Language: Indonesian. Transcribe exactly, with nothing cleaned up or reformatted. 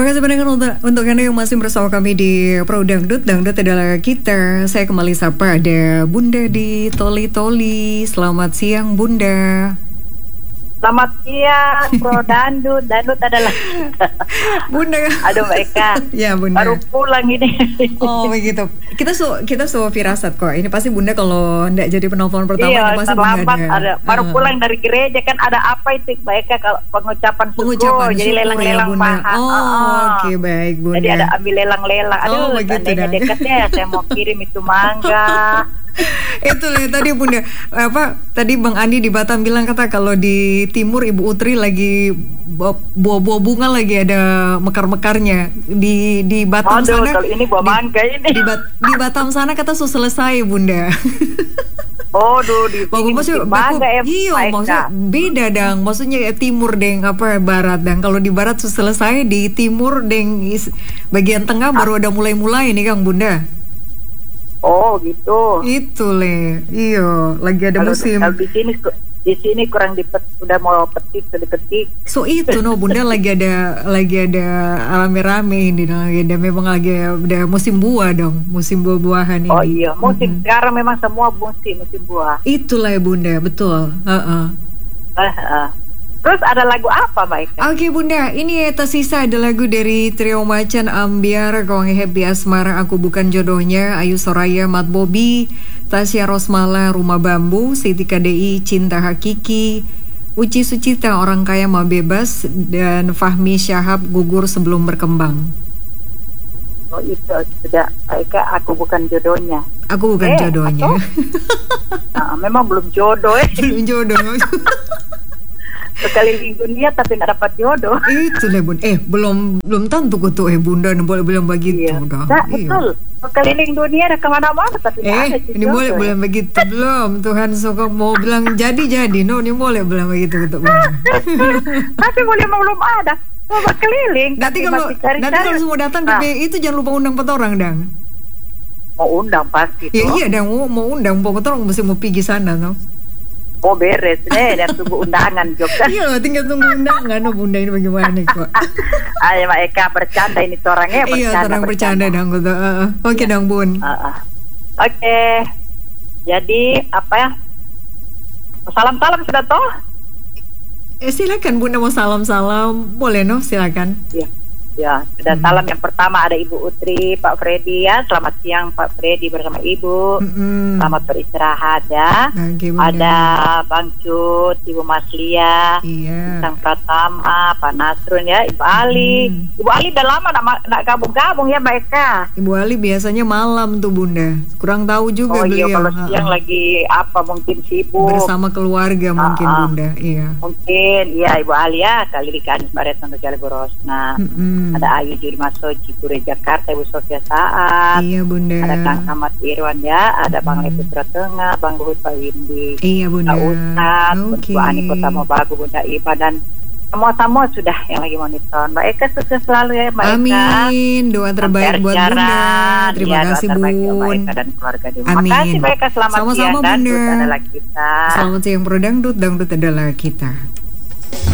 kasih pendengar untuk, untuk Anda yang masih bersama kami di Pro Dangdut. Dangdut adalah kita. Saya kembali sapa ada Bunda di Toli Toli. Selamat siang Bunda. Selamat siang Pro Dangdut. Dangdut adalah Bunda. Aduh Mbak Eka. Ya Bunda. Baru pulang ini. Oh begitu. Kita su kita semua firasat kok. Ini pasti Bunda kalau enggak jadi penelpon pertama iya, ini pasti terlambat Bunda ada. ada. Baru uh. pulang dari gereja kan ada apa itu Mbak Eka kalau pengucapan syukur. Pengucapan Jadi syukur lelang-lelang ya, Bunda. paha. Oh, oh. oke okay, baik Bunda. Jadi ada ambil lelang-lelang. Aduh, oh, begitu tandanya dekatnya saya mau kirim itu mangga. Itu lah tadi Bunda apa tadi Bang Andi di Batam bilang kata kalau di timur Ibu Utri lagi buah-buah bunga lagi ada mekar-mekarnya di di Batam Aduh, sana. Kalau ini buah di, mangga ini. Di, di Batam sana kata sudah selesai Bunda. Oh, duh, di sini maksudnya mangga ya. Iya, maksudnya beda dang. Maksudnya timur deng apa barat dang. Kalau di barat sudah selesai, di timur deng bagian tengah baru ada mulai-mulai nih Kang Bunda. Oh gitu. Itu le, iyo, lagi ada kalau, musim. Kalau di sini di sini kurang dipet, udah mau petik, sudah petik. So itu no Bunda lagi ada lagi ada rame-rame ini, lagi ada memang lagi ada musim buah dong, musim buah-buahan ini. Oh iya, musim mm-hmm. sekarang memang semua musim musim buah. Itulah ya Bunda, betul. Uh-uh. Uh, uh. Terus ada lagu apa Mbak Eka? Oke okay, Bunda, ini tersisa ada lagu dari Trio Macan Ambiar, Kong Happy Asmara, Aku Bukan Jodohnya, Ayu Soraya, Mat Bobi, Tasya Rosmala, Rumah Bambu, Siti K D I, Cinta Hakiki, Uci Sucita, Orang Kaya Mau Bebas, dan Fahmi Syahab, Gugur Sebelum Berkembang. Oh itu sudah Mbak Eka, Aku Bukan Jodohnya. Aku bukan eh, jodohnya. Nah, memang belum jodoh eh. Belum jodoh. Sekeliling dunia tapi nggak dapat jodoh. Itu lah Bun. Eh belum belum tentu kutu eh Bunda boleh bilang begitu iya. dong. Nah, iya. Betul. Sekeliling dunia ada kemana-mana tapi eh ada ini boleh boleh begitu belum. Tuhan suka mau bilang jadi jadi. No ini boleh bilang begitu kutu Bunda. Tapi boleh belum ada. Mau berkeliling. Nanti kalau nanti kalau semua datang nah. Tapi itu jangan lupa undang empat orang dang. Mau undang pasti. Ya iya dang mau, mau undang empat orang mesti mau pergi sana no. Oh beres deh, dan tunggu undangan juga. Iya, tinggal tunggu undangan. No, Bunda ini bagaimana nih kok? Ayo Mbak Eka bercanda ini orangnya bercanda. Iya, orang bercanda dong. Uh, uh. Oke okay, dong Bun. Uh, uh. Oke, okay. Jadi apa ya? Salam-salam sudah toh? Eh silakan Bunda mau salam-salam, boleh no? Silakan. Iya. Ya, sudah hmm. salam yang pertama ada Ibu Utri, Pak Freddy ya. Selamat siang Pak Freddy bersama Ibu. Hmm. Selamat beristirahat ya. Okay, ada Bang Cut, Ibu Maslia, iya. Sang Pratama, Pak Nasrun ya, Ibu Ali. Hmm. Ibu Ali udah lama nak gabung-gabung ya Mbak Eka. Ibu Ali biasanya malam tuh Bunda. Kurang tahu juga oh, beliau. Oh iya kalau siang uh-uh. lagi apa mungkin sibuk. Bersama keluarga mungkin uh-uh. Bunda, iya. Mungkin iya Ibu Ali ya, kali Kanis Bareton Jali Borosna. Hmm. Ada Ayu Jurmaso Cipure Jakarta, Ibu Sofia Saat. Iya Bunda. Ada Kang Ahmad Irwan ya, ada Bang Levi Putra Tengah, Bang Luhut Pak Windy. Iya Bunda. Pak Ustad, okay. Bu Ani Kota Mobagu, Bunda Ipa dan semua-semua sudah yang lagi monitor. Mbak Eka sukses selalu ya Mbak Amin. Eka. Amin. Doa terbaik Sampai buat jaran. Bunda. Terima ya, kasih Bun. Mbak Eka dan keluarga di rumah. Amin. Makasih Mbak Eka, selamat Sama-sama siang. Bunda. Dangdut adalah kita. Selamat siang Pro Dangdut, Dangdut adalah kita.